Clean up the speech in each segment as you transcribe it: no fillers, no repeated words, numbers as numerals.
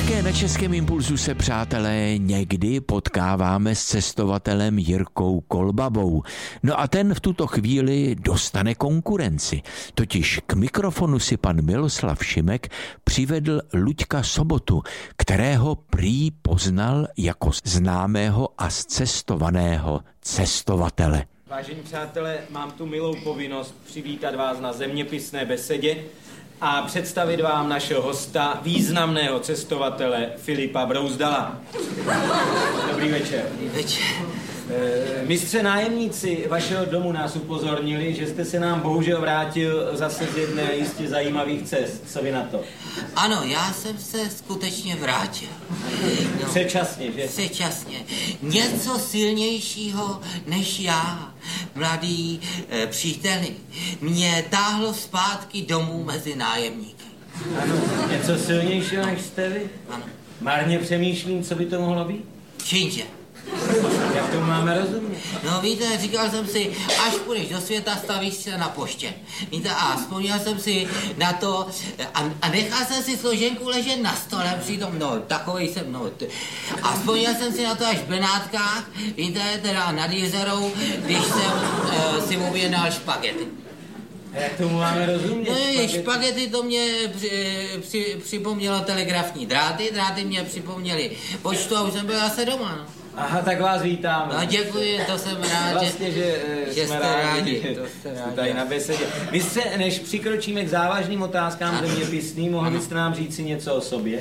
Také na Českém impulzu se, přátelé, někdy potkáváme s cestovatelem Jirkou Kolbabou. No a ten v tuto chvíli dostane konkurenci. Totiž k mikrofonu si pan Miloslav Šimek přivedl Luďka Sobotu, kterého prý poznal jako známého a zcestovaného cestovatele. Vážení přátelé, mám tu milou povinnost přivítat vás na zeměpisné besedě a představit vám našeho hosta, významného cestovatele Filipa Brouzdala. Dobrý večer. Dobrý večer. Mistře nájemníci vašeho domu nás upozornili, že jste se nám bohužel vrátil zase z jedné jistě zajímavých cest. Co vy na to? Ano, já jsem se skutečně vrátil. No, předčasně, že? Předčasně. Něco silnějšího než já, mladý příteli, mě táhlo zpátky domů mezi nájemníky. Ano, něco silnějšího než jste vy? Ano. Marně přemýšlím, co by to mohlo být? Činže. Jak to máme rozumět? No víte, říkal jsem si, až půjdeš do světa, stavíš se na poště. Víte, a vzpomněl jsem si na to a nechal jsem si složenku ležet na stole přitom, no takovej jsem, no. A vzpomněl jsem si na to až v Benátkách, víte, teda nad Jizerou, když jsem si objednal špagety. A jak tomu máme rozumět? No, špagety to mě připomnělo telegrafní dráty mě připomněly počtu a už jsem byl zase doma, no. Aha, tak vás vítám. No děkuji, to jsem rád, vlastně, že jsme rádi, že jste tady na besedě. Mistře, než přikročíme k závažným otázkám zeměpisným, mohli byste nám říct si něco o sobě?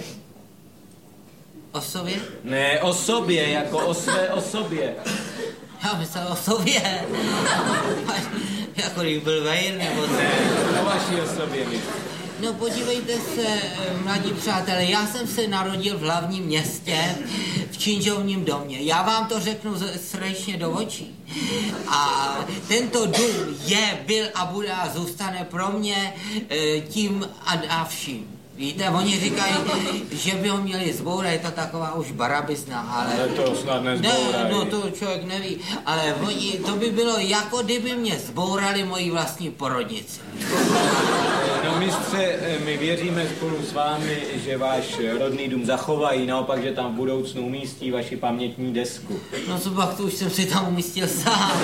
O sobě? Ne, o sobě, jako o své osobě. Já myslel o sobě. Jako když byl vejr, nebo co? Ne, o vaší osobě, mistře. No podívejte se, mladí přátelé, já jsem se narodil v hlavním městě, v činžovním domě. Já vám to řeknu srdečně do očí. A tento dům byl a bude a zůstane pro mě tím a vším. Víte, oni říkají, že by ho měli zbourat, je to taková už barabizna, ale to snad nezbourají. Ne, no to člověk neví, ale oni, to by bylo jako kdyby mě zbourali moji vlastní porodnici. No mistře, my věříme spolu s vámi, že váš rodný dům zachovají, naopak, že tam v budoucnu umístí vaši pamětní desku. No co pak, to už jsem si tam umístil sám.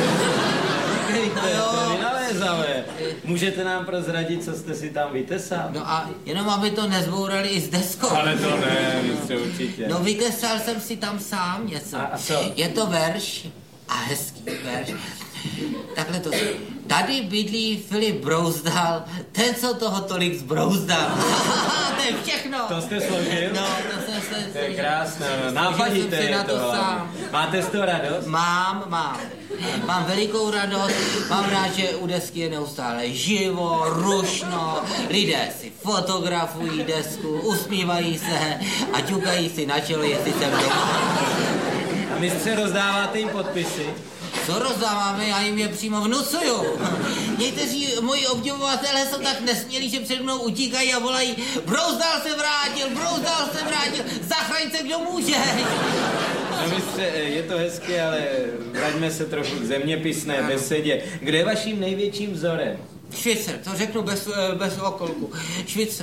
To je vynalézavé. Můžete nám prozradit, co jste si tam vytesal? No a jenom aby to nezbourali i s deskou. Ale to ne, mistře, určitě. No vytesal jsem si tam sám něco. A co? Je to verš a hezký verš. Takhle to tady bydlí Filip Brouzdal, ten, co toho tolik zbrouzdal. To je všechno. To jste složil? No, to jsem se... To je krásné, nápadíte je to sám. Máte z toho radost? Mám. Mám velikou radost, mám rád, že u desky je neustále živo, rušno, lidé si fotografují desku, usmívají se a ťukají si na čelo, jestli jsem doma. A mistře, rozdáváte jim podpisy? Co rozdáváme, já jim je přímo vnucuju. Někteří moji obdivovatelé jsou tak nesmělí, že před mnou utíkají a volají Brouzdal se vrátil, zachraň se, kdo může. No mistře, je to hezké, ale vraťme se trochu k zeměpisné besedě. Kde je vaším největším vzorem? Švýcar, to řeknu bez okolku. Švýcar.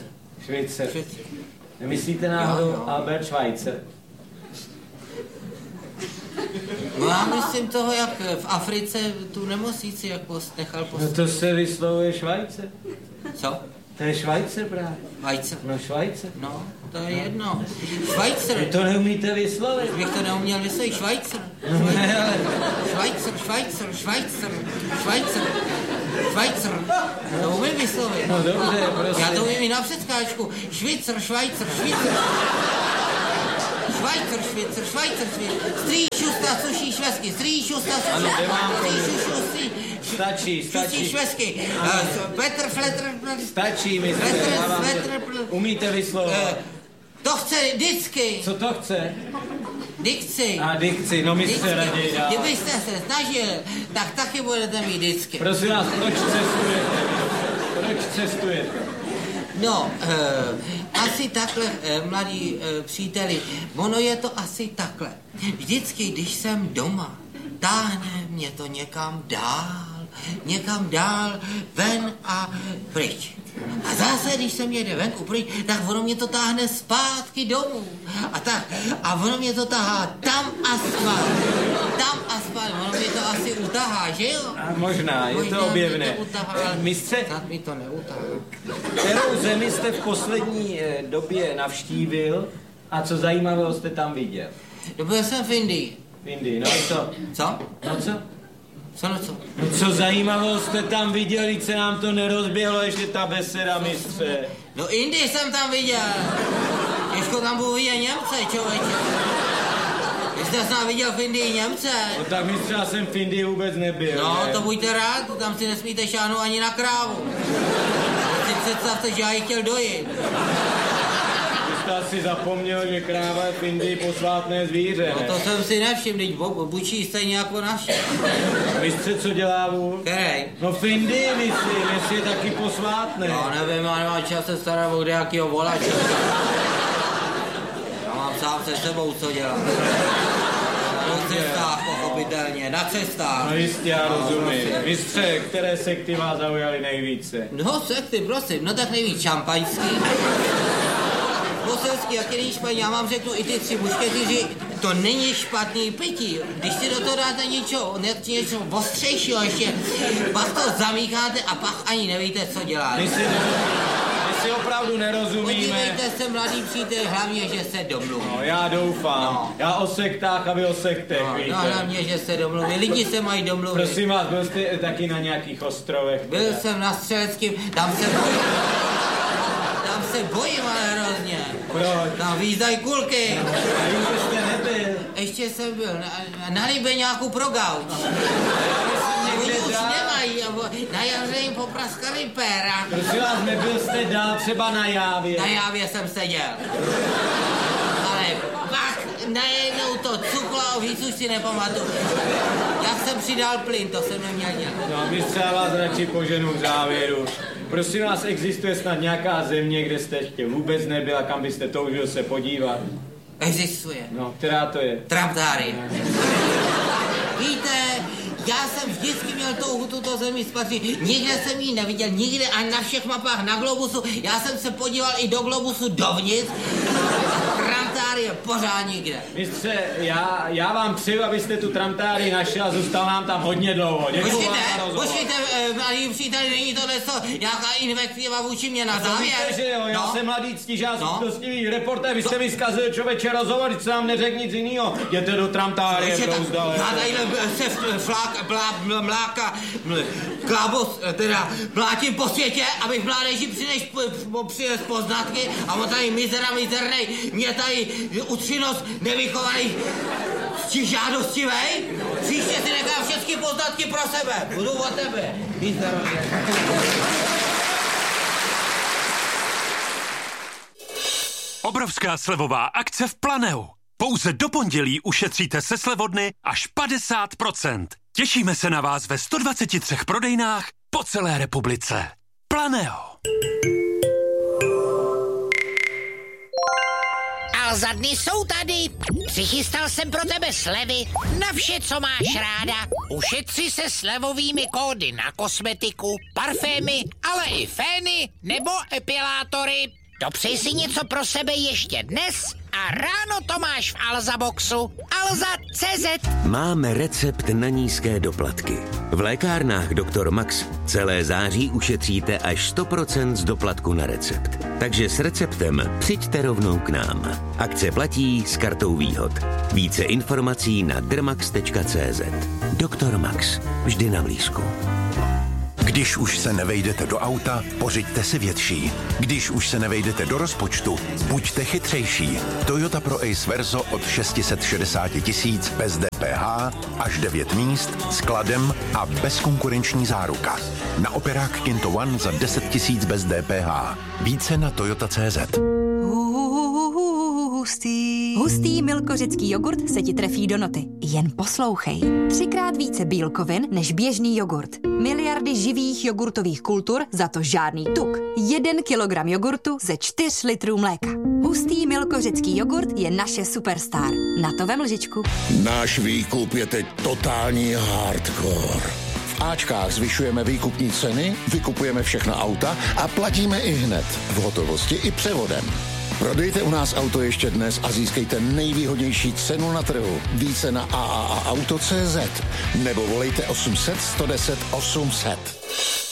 Nemyslíte náhodou Albert Schweitzer? No já myslím toho, jak v Africe tu nemocnici jak nechal postavit. No to se vyslovuje Schweitzer. Co? To je Schweitzer právě. Schweitzer. No Schweitzer. No, to je jedno. Schweitzer. Vy to neumíte vyslovit. Bych to neuměl vyslovit. Schweitzer. No ne, ale... Švajcar. To umím vyslovit. No dobře, prostě. Já to umím i na předskáčku. Švýcar. Strýšusta suší švesky. Ano, kde mám Stačí. Švesky. Petr, fletr. Stačí, mistře. Umíte vyslovovat. To chce vždycky. Co to chce? Dikci. A dikci, no mistře raději dál. Kdybyste se snažil, tak taky budete mít vždycky. Prosím vás, proč cestujete? No, asi takhle, mladí příteli, ono je to asi takhle. Vždycky, když jsem doma, táhne mě to někam dál, ven a pryč. A zase, když se mě jde venku pryč, tak ono mě to táhne zpátky domů. A ono mě to tahá tam a zpátky. Ono mě to asi utahá, že jo? A možná je to objevné. Mistře, tak mi to neutahá. kterou zemi jste v poslední době navštívil a co zajímavého jste tam viděl? Byl jsem v Indii. V Indii, no co? Co? No co? Co? No co zajímavého jste tam viděl, když se nám to nerozběhlo ještě ta beseda, mistře? No Indii jsem tam viděl. Těžko tam budu vidět Němce, člověče. Vy jste snad viděl v Indii Němce? No tak mistře, já jsem v Indii vůbec nebyl. No, ne? to buďte rád, tam si nesmíte šáhnout ani na krávu. Si představte, že já ji chtěl dojít. Jste si zapomněl, že kráva je v Indii posvátné zvíře, No to jsem si nevšiml, teď bučí stejně jako naše. Mistře, co dělá vůl? Který? No v Indii, myslím, jestli je taky posvátné. No nevím, já nemám čas se starat o kdejakýho volače. Já mám sám se sebou co dělat. Na cestách, pochopitelně, na cestách. No jistě, já rozumím. Mistře, které sekty vás zaujaly nejvíce? No sekty, prosím, no tak nejvíc šampaňský. Boselský, jak není špatný, já vám řeknu i ty 3 mušketýři, to není špatný pití. Když si do toho dáte něco ostřejšího ještě, pak to zamícháte a pak ani nevíte, co děláte. My si opravdu nerozumíme. Podívejte se, mladý přítel, hlavně, že se domluví. No, já doufám. No. Já o sektách a vy o sektech, víte. No hlavně, že se domluví. Lidi se mají domluvit. Prosím vás, byl jste taky na nějakých ostrovech? Byl jsem na Střeleckým, tam se bojím, ale hrozně. Proč? Tam výzdají kulky. A vy jste nebyl. Ještě jsem byl na Libeňáku pro gauč. Oni už nemají, na jaře jim popraskali péra. Prosím vás, nebyl jste dál třeba na Jávě? Na Jávě jsem seděl. Ale pak najednou to cuklo a víc už si nepamatuju. Já jsem přidal plyn, to jsem neměl dělat. No, mistře, já vás radši poženu k závěru. Prosím vás, existuje snad nějaká země, kde jste ještě vůbec nebyl a kam byste toužil se podívat? Existuje. No, která to je? Traptáry. Víte, já jsem vždycky měl touhu tuto zemi spatřit. Nikde jsem ji neviděl, nikde ani na všech mapách na globusu. Já jsem se podíval i do globusu dovnitř. Tramtáry je pořád nikde. Mistře, já vám přeju, abyste tu tramtáry našel a zůstal nám tam hodně dlouho. Děkuji vám za rozhovor. Počkejte, mladý příteli, není to nějaká invektiva vůči mě na závěr? Víte, že jo, já jsem mladý ctižář, dostivý reportér, vy jste mi zkazil člověče rozhovor, když se vám neřekl nic jinýho. Jděte do tramtáry, Brouzdale. Já tadyhle se mlátím po světě, abych mládeži přines poznatky a on tady mizernej, mě tady utřinost nevychovaných žádostivej. Příště si nechám všechny poznatky pro sebe. Budu o tebe. Obrovská slevová akce v Planeu. Pouze do pondělí ušetříte se slevodny až 50%. Těšíme se na vás ve 123 prodejnách po celé republice. Planeo. Alza, dny jsou tady. Přichystal jsem pro tebe slevy na vše, co máš ráda. Ušetři se slevovými kódy na kosmetiku, parfémy, ale i fény nebo epilátory. Dopřej si něco pro sebe ještě dnes a ráno to máš v Alza Boxu. Alza.cz. Máme recept na nízké doplatky. V lékárnách Dr. Max celé září ušetříte až 100% z doplatku na recept. Takže s receptem přijďte rovnou k nám. Akce platí s kartou výhod. Více informací na drmax.cz. Dr. Max. Vždy na blízku. Když už se nevejdete do auta, pořiďte si větší. Když už se nevejdete do rozpočtu, buďte chytřejší. Toyota Pro Ace Verso od 660 000 bez DPH, až 9 míst, skladem a bezkonkurenční záruka. Na operák Kinto One za 10 000 bez DPH. Více na Toyota.cz. Hustý milkořecký jogurt se ti trefí do noty. Jen poslouchej. 3krát více bílkovin než běžný jogurt. Miliardy živých jogurtových kultur, za to žádný tuk. 1 kilogram jogurtu ze 4 litrů mléka. Hustý milkořecký jogurt je naše superstar. Na to vem lžičku. Náš výkup je teď totální hardcore. V Ačkách zvyšujeme výkupní ceny, vykupujeme všechna auta a platíme i hned, v hotovosti i převodem. Prodejte u nás auto ještě dnes a získejte nejvýhodnější cenu na trhu. Více na AAAauto.cz nebo volejte 800 110 800.